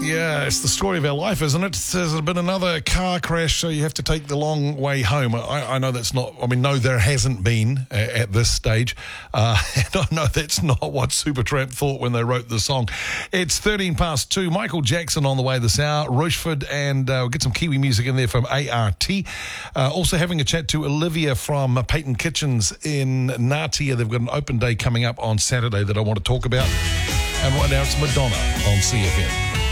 Yeah, it's the story of our life, isn't it? There's been another car crash, so you have to take the long way home. I know that's not, no, there hasn't been at this stage. And I know that's not what Supertramp thought when they wrote the song. It's 2:13. Michael Jackson on the way this hour, Rochefort, and we'll get some Kiwi music in there from ART. Also having a chat to Olivia from Peyton Kitchens in Ngatea. They've got an open day coming up on Saturday that I want to talk about. And right now it's Madonna on CFM.